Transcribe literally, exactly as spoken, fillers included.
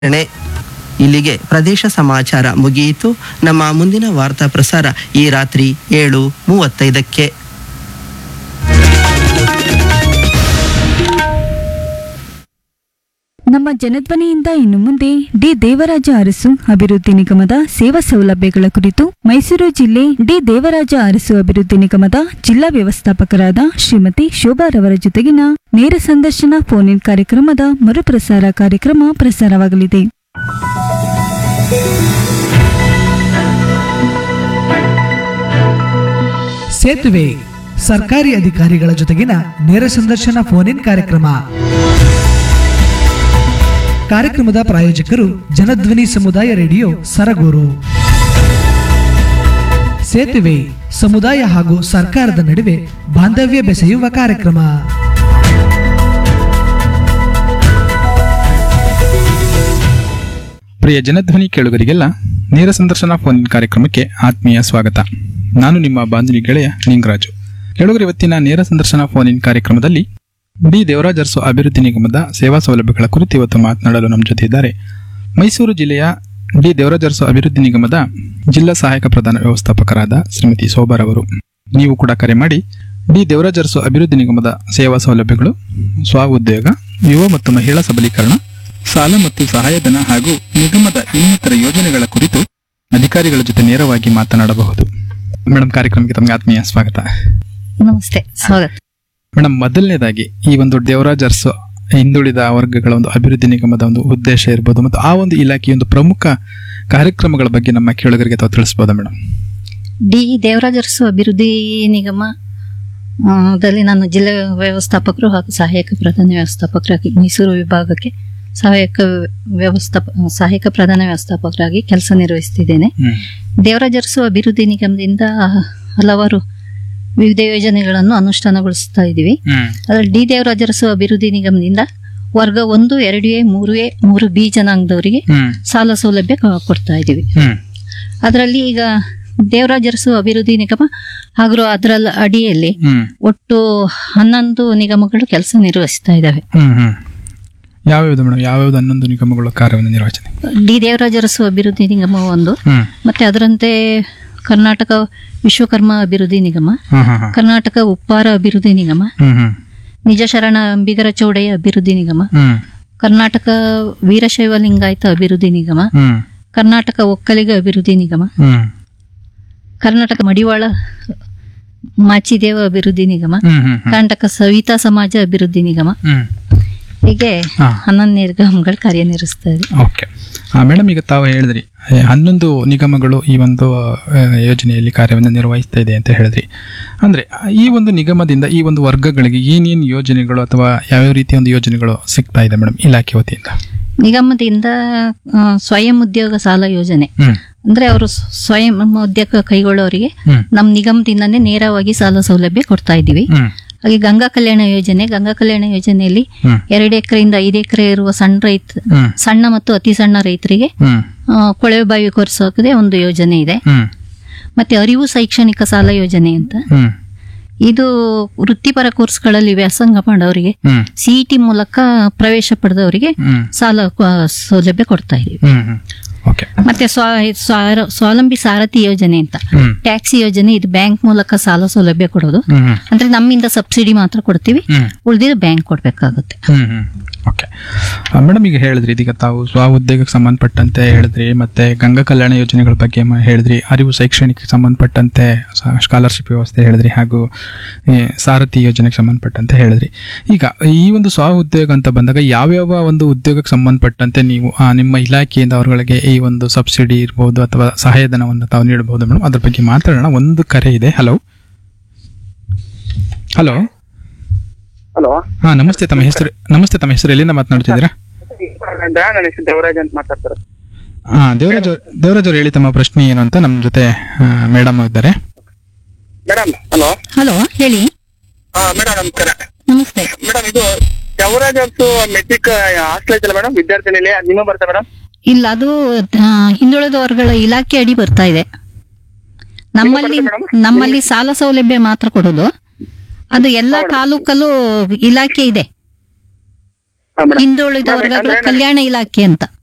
ಣೆ. ಇಲ್ಲಿಗೆ ಪ್ರದೇಶ ಸಮಾಚಾರ ಮುಗಿಯಿತು. ನಮ್ಮ ಮುಂದಿನ ವಾರ್ತಾ ಪ್ರಸಾರ ಈ ರಾತ್ರಿ ಏಳು ಮೂವತ್ತೈದಕ್ಕೆ. ನಮ್ಮ ಜನಧ್ವನಿಯಿಂದ ಇನ್ನು ಮುಂದೆ ಡಿ ದೇವರಾಜ ಅರಸು ಅಭಿವೃದ್ಧಿ ನಿಗಮದ ಸೇವಾ ಸೌಲಭ್ಯಗಳ ಕುರಿತು ಮೈಸೂರು ಜಿಲ್ಲೆ ಡಿ ದೇವರಾಜ ಅರಸು ಅಭಿವೃದ್ಧಿ ನಿಗಮದ ಜಿಲ್ಲಾ ವ್ಯವಸ್ಥಾಪಕರಾದ ಶ್ರೀಮತಿ ಶೋಭಾರವರ ಜೊತೆಗಿನ ನೇರ ಸಂದರ್ಶನ ಫೋನ್ ಇನ್ ಕಾರ್ಯಕ್ರಮದ ಮರುಪ್ರಸಾರ ಕಾರ್ಯಕ್ರಮ ಪ್ರಸಾರವಾಗಲಿದೆ. ಸೇತುವೆ ಸರ್ಕಾರಿ ಅಧಿಕಾರಿಗಳ ಜೊತೆಗಿನ ನೇರ ಸಂದರ್ಶನ ಫೋನ್ ಇನ್ ಕಾರ್ಯಕ್ರಮ. ಕಾರ್ಯಕ್ರಮದ ಪ್ರಾಯೋಜಕರು ಜನಧ್ವನಿ ಸಮುದಾಯ ರೇಡಿಯೋ ಸರಗೂರು. ಸೇತುವೆ ಸಮುದಾಯ ಹಾಗೂ ಸರ್ಕಾರದ ನಡುವೆ ಬಾಂಧವ್ಯ ಬೆಸೆಯುವ ಕಾರ್ಯಕ್ರಮ. ಪ್ರಿಯ ಜನಧ್ವನಿ ಕೇಳುಗರಿಗೆಲ್ಲ ನೇರ ಸಂದರ್ಶನ ಫೋನ್ ಕಾರ್ಯಕ್ರಮಕ್ಕೆ ಆತ್ಮೀಯ ಸ್ವಾಗತ. ನಾನು ನಿಮ್ಮ ಬಾಂಧವಿ ಗೆಳೆಯ ನಿಂಗರಾಜು. ಕೇಳುಗರ ಇವತ್ತಿನ ನೇರ ಸಂದರ್ಶನ ಫೋನ್ ಇನ್ ಕಾರ್ಯಕ್ರಮದಲ್ಲಿ ಡಿ ದೇವರಾಜ ಅರಸು ಅಭಿವೃದ್ಧಿ ನಿಗಮದ ಸೇವಾ ಸೌಲಭ್ಯಗಳ ಕುರಿತು ಇವತ್ತು ಮಾತನಾಡಲು ನಮ್ಮ ಜೊತೆ ಇದ್ದಾರೆ ಮೈಸೂರು ಜಿಲ್ಲೆಯ ಡಿ ದೇವರಾಜ ಅರಸು ಅಭಿವೃದ್ಧಿ ನಿಗಮದ ಜಿಲ್ಲಾ ಸಹಾಯಕ ಪ್ರಧಾನ ವ್ಯವಸ್ಥಾಪಕರಾದ ಶ್ರೀಮತಿ ಶೋಭಾರವರು. ನೀವು ಕೂಡ ಕರೆ ಮಾಡಿ ಡಿ ದೇವರಾಜ ಅರಸು ಅಭಿವೃದ್ಧಿ ನಿಗಮದ ಸೇವಾ ಸೌಲಭ್ಯಗಳು, ಸ್ವ ಉದ್ಯೋಗ, ಯುವ ಮತ್ತು ಮಹಿಳಾ ಸಬಲೀಕರಣ, ಸಾಲ ಮತ್ತು ಸಹಾಯಧನ ಹಾಗೂ ನಿಗಮದ ಇನ್ನಿತರ ಯೋಜನೆಗಳ ಕುರಿತು ಅಧಿಕಾರಿಗಳ ಜೊತೆ ನೇರವಾಗಿ ಮಾತನಾಡಬಹುದು. ಮೇಡಮ್, ಕಾರ್ಯಕ್ರಮಕ್ಕೆ ತಮಗೆ ಆತ್ಮೀಯ ಸ್ವಾಗತ. ನಮಸ್ತೆ, ಸ್ವಾಗತ. ಮೇಡಮ್, ಮೊದಲನೇದಾಗಿ ಈ ಒಂದು ದೇವರಾಜ ಅರಸು ಹಿಂದುಳಿದ ವರ್ಗಗಳ ಒಂದು ಅಭಿವೃದ್ಧಿ ನಿಗಮದ ಒಂದು ಉದ್ದೇಶ ಇರ್ಬೋದು ಮತ್ತು ಆ ಒಂದು ಇಲಾಖೆಯ ಒಂದು ಪ್ರಮುಖ ಕಾರ್ಯಕ್ರಮಗಳ ಬಗ್ಗೆ ನಮ್ಮ ಕೇಳುಗರಿಗೆ ತಾವು ತಿಳಿಸಬಹುದಾ ಮೇಡಮ್? ಡಿ ದೇವರಾಜ ಅರಸು ಅಭಿವೃದ್ಧಿ ನಿಗಮ ಆ, ದಲ್ಲಿ ನಾನು ಜಿಲ್ಲಾ ವ್ಯವಸ್ಥಾಪಕರು ಹಾಗೂ ಸಹಾಯಕ ಪ್ರಧಾನ ವ್ಯವಸ್ಥಾಪಕರಾಗಿ ಮೈಸೂರು ವಿಭಾಗಕ್ಕೆ ಸಹಾಯಕ ವ್ಯವಸ್ಥಾಪ ಸಹಾಯಕ ಪ್ರಧಾನ ವ್ಯವಸ್ಥಾಪಕರಾಗಿ ಕೆಲಸ ನಿರ್ವಹಿಸುತ್ತಿದ್ದೇನೆ. ದೇವರಾಜ ಅರಸು ಅಭಿವೃದ್ಧಿ ನಿಗಮದಿಂದ ಹಲವಾರು ವಿವಿಧ ಯೋಜನೆಗಳನ್ನು ಅನುಷ್ಠಾನಗೊಳಿಸ್ತಾ ಇದ್ದೀವಿ. ಅದರಲ್ಲಿ ಡಿ ದೇವರಾಜ ಅರಸು ಅಭಿವೃದ್ಧಿ ನಿಗಮದಿಂದ ವರ್ಗ ಒಂದು, ಎರಡು ಎ, ಮೂರು ಎ, ಮೂರು ಬಿ ಜನಾಂಗದವರಿಗೆ ಸಾಲ ಸೌಲಭ್ಯ ಕ- ಕೊಡ್ತಾ ಇದ್ದೀವಿ. ಅದರಲ್ಲಿ ಈಗ ದೇವರಾಜ ಅರಸು ಅಭಿವೃದ್ಧಿ ನಿಗಮ ಹಾಗೂ ಅದರ ಅಡಿಯಲ್ಲಿ ಒಟ್ಟು ಹನ್ನೊಂದು ನಿಗಮಗಳು ಕೆಲಸ ನಿರ್ವಹಿಸ್ತಾ ಇದ್ದಾವೆ. ಯಾವ್ಯಾವ್ದು ಮೇಡಮ್? ಯಾವ್ಯಾವ್ದು ಹನ್ನೊಂದು ನಿಗಮಗಳ ಕಾರ್ಯವನ್ನು ನಿರ್ವಹಣೆ? ಡಿ ದೇವರಾಜ ಅರಸು ಅಭಿವೃದ್ಧಿ ನಿಗಮ ಒಂದು, ಮತ್ತೆ ಅದರಂತೆ ಕರ್ನಾಟಕ ವಿಶ್ವಕರ್ಮ ಅಭಿವೃದ್ಧಿ ನಿಗಮ, ಕರ್ನಾಟಕ ಉಪ್ಪಾರ ಅಭಿವೃದ್ಧಿ ನಿಗಮ, ನಿಜ ಶರಣ ಅಂಬಿಗರ ಚೌಡಯ್ಯ ಅಭಿವೃದ್ಧಿ ನಿಗಮ, ಕರ್ನಾಟಕ ವೀರಶೈವ ಲಿಂಗಾಯತ ಅಭಿವೃದ್ಧಿ ನಿಗಮ, ಕರ್ನಾಟಕ ಒಕ್ಕಲಿಗ ಅಭಿವೃದ್ಧಿ ನಿಗಮ, ಕರ್ನಾಟಕ ಮಡಿವಾಳ ಮಾಚಿದೇವ ಅಭಿವೃದ್ಧಿ ನಿಗಮ, ಕರ್ನಾಟಕ ಸವಿತಾ ಸಮಾಜ ಅಭಿವೃದ್ಧಿ ನಿಗಮ, ಹೀಗೆ ಹನ್ನೊಂದು ನಿಗಮಗಳು ಕಾರ್ಯನಿರ್ವಹಿಸ್ತಾ ಇದೆ. ಓಕೆ ಮೇಡಮ್, ಈಗ ತಾವು ಹೇಳಿದ್ರಿ ಏ, ಹನ್ನೊಂದು ನಿಗಮಗಳು ಈ ಒಂದು ಆ, ಯೋಜನೆಯಲ್ಲಿ ಕಾರ್ಯವನ್ನು ನಿರ್ವಹಿಸ್ತಾ ಇದೆ ಅಂತ ಹೇಳಿದ್ರಿ. ಅಂದ್ರೆ ಈ ಒಂದು ನಿಗಮದಿಂದ ಈ ಒಂದು ವರ್ಗಗಳಿಗೆ ಏನೇನು ಯೋಜನೆಗಳು ಅಥವಾ ಯಾವ್ಯಾವ ರೀತಿಯ ಒಂದು ಯೋಜನೆಗಳು ಸಿಗ್ತಾ ಇದೆ ಮೇಡಮ್ ಇಲಾಖೆ ವತಿಯಿಂದ? ನಿಗಮದಿಂದ ಆ, ಸ್ವಯಂ ಉದ್ಯೋಗ ಸಾಲ ಯೋಜನೆ ಅಂದ್ರೆ ಅವರು ಸ್ವಯಂ ಉದ್ಯೋಗ ಕೈಗೊಳ್ಳೋರಿಗೆ ನಮ್ಮ ನಿಗಮದಿಂದಾನೇ ನೇರವಾಗಿ ಸಾಲ ಸೌಲಭ್ಯ ಕೊಡ್ತಾ ಇದ್ದೀವಿ. ಹಾಗೆ ಗಂಗಾ ಕಲ್ಯಾಣ ಯೋಜನೆ, ಗಂಗಾ ಕಲ್ಯಾಣ ಯೋಜನೆಯಲ್ಲಿ ಎರಡು ಎಕರೆಯಿಂದ ಐದು ಎಕರೆ ಇರುವ ಸಣ್ಣ ರೈತ ಸಣ್ಣ ಮತ್ತು ಅತಿ ಸಣ್ಣ ರೈತರಿಗೆ ಆ, ಕೊಳವೆ ಬಾವಿ ಕೊರೆಸೋಕೆ ಒಂದು ಯೋಜನೆ ಇದೆ. ಮತ್ತೆ ಅರಿವು ಶೈಕ್ಷಣಿಕ ಸಾಲ ಯೋಜನೆ ಅಂತ, ಇದು ವೃತ್ತಿಪರ ಕೋರ್ಸ್ಗಳಲ್ಲಿ ವ್ಯಾಸಂಗ ಮಾಡೋರಿಗೆ ಸಿಇಟಿ ಮೂಲಕ ಪ್ರವೇಶ ಪಡೆದವರಿಗೆ ಸಾಲ ಆ, ಸೌಲಭ್ಯ ಕೊಡ್ತಾ ಇದೀವಿ. ಮತ್ತೆ ಸ್ವ ಸ್ವ- ಸ್ವಾವಲಂಬಿ ಸಾರಥಿ ಯೋಜನೆ ಅಂತ ಟ್ಯಾಕ್ಸಿ ಯೋಜನೆ, ಇದು ಬ್ಯಾಂಕ್ ಮೂಲಕ ಸಾಲ ಸೌಲಭ್ಯ ಕೊಡೋದು. ಅಂದ್ರೆ ನಮ್ಮಿಂದ ಸಬ್ಸಿಡಿ ಮಾತ್ರ ಕೊಡ್ತೀವಿ, ಉಳಿದಿದ್ದು ಬ್ಯಾಂಕ್ ಕೊಡ್ಬೇಕಾಗುತ್ತೆ. ಓಕೆ ಮೇಡಮ್, ಈಗ ಹೇಳಿದ್ರಿ ಇದೀಗ ತಾವು ಸ್ವ ಉದ್ಯೋಗಕ್ಕೆ ಸಂಬಂಧಪಟ್ಟಂತೆ ಹೇಳಿದ್ರಿ, ಮತ್ತೆ ಗಂಗಾ ಕಲ್ಯಾಣ ಯೋಜನೆಗಳ ಬಗ್ಗೆ ಮ- ಹೇಳಿದ್ರಿ, ಅರಿವು ಶೈಕ್ಷಣಿಕಕ್ಕೆ ಸಂಬಂಧಪಟ್ಟಂತೆ ಸ್ಕಾಲರ್ಶಿಪ್ ವ್ಯವಸ್ಥೆ ಹೇಳಿದ್ರಿ, ಹಾಗೂ ಈ ಸಾರಥಿ ಯೋಜನೆಗೆ ಸಂಬಂಧಪಟ್ಟಂತೆ ಹೇಳಿದ್ರಿ. ಈಗ ಈ ಒಂದು ಸ್ವ ಉದ್ಯೋಗ ಅಂತ ಬಂದಾಗ ಯಾವ್ಯಾವ ಒಂದು ಉದ್ಯೋಗಕ್ಕೆ ಸಂಬಂಧಪಟ್ಟಂತೆ ನೀವು ಆ, ನಿಮ್ಮ ಇಲಾಖೆಯಿಂದ ಅವರುಗಳಿಗೆ ಈ ಒಂದು ಸಬ್ಸಿಡಿ ಇರ್ಬೋದು ಅಥವಾ ಸಹಾಯಧನವನ್ನು ತಾವು ನೀಡಬಹುದು ಮೇಡಮ್? ಅದ್ರ ಬಗ್ಗೆ ಮಾತಾಡೋಣ. ಒಂದು ಕರೆ ಇದೆ. ಹಲೋ ಹಲೋ ಹಲೋ, ಹಾ, ನಮಸ್ತೆ. ತಮ್ಮ ಹೆಸರು? ನಮಸ್ತೆ, ತಮ್ಮ ಹೆಸರು ಎಲ್ಲಿಂದ ಮಾತನಾಡ್ತಿದ್ದೀರಾ? ನನ್ನ ಹೆಸರು ದೇವರಾಜ್ ಅಂತ ಮಾತಾಡ್ತಾರೆ. ಹಾ, ದೇವರಾಜ್ ಅವ್ರು- ದೇವರಾಜ್ ಅವ್ರು ಹೇಳಿ, ತಮ್ಮ ಪ್ರಶ್ನೆ ಏನು ಅಂತ. ನಮ್ಮ ಜೊತೆ ಮೇಡಮ್ ಇದ್ದಾರೆ. Madam, hello. ಹಲೋ, ಹೇಳಿ. ಹಾ ಮೇಡಮ್, ನಮಸ್ಕಾರ. ನಮಸ್ತೆ. ಮೇಡಮ್, ಇದು ದೇವರಾಜ್ ಅರಸು ಮೆಟ್ರಿಕ್ ಹಾಸ್ಟೆಲ್ ಐತಲ್ಲ ಮೇಡಮ್, ವಿದ್ಯಾರ್ಥಿ ನಿಲಯ, ನಿಮ್ಮ ಬರ್ತಾ ಮೇಡಮ್? ಇಲ್ಲ, ಅದು ಆ, ಹಿಂದುಳಿದ ವರ್ಗಗಳ ಇಲಾಖೆ ಅಡಿ ಬರ್ತಾ ಇದೆ. ನಮ್ಮಲ್ಲಿ ನಮ್ಮಲ್ಲಿ ಸಾಲ ಸೌಲಭ್ಯ ಮಾತ್ರ ಕೊಡೋದು. ಅದು ಎಲ್ಲಾ ತಾಲೂಕಲ್ಲೂ ಇಲಾಖೆ ಇದೆ, ಹಾ ಮೇಡಮ್. ಹಿಂದುಳಿದ ವರ್ಗಗಳ ಕಲ್ಯಾಣ ಇಲಾಖೆ ಅಂತ.